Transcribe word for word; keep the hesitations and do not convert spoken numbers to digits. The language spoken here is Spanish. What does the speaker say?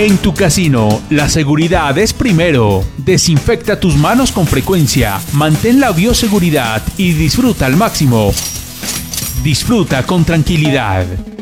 En tu casino, la seguridad es primero. Desinfecta tus manos con frecuencia, mantén la bioseguridad y disfruta al máximo. Disfruta con tranquilidad.